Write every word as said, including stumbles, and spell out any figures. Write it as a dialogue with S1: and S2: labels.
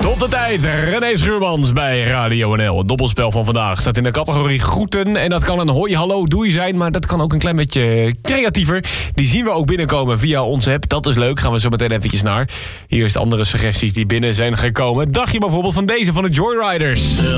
S1: Op de tijd, René Schuurmans bij Radio N L. Het dobbelspel van vandaag staat in de categorie groeten. En dat kan een hoi, hallo, doei zijn, maar dat kan ook een klein beetje creatiever. Die zien we ook binnenkomen via onze app. Dat is leuk, gaan we zo meteen eventjes naar. Hier is de andere suggesties die binnen zijn gekomen. Dacht je bijvoorbeeld van deze van de Joyriders?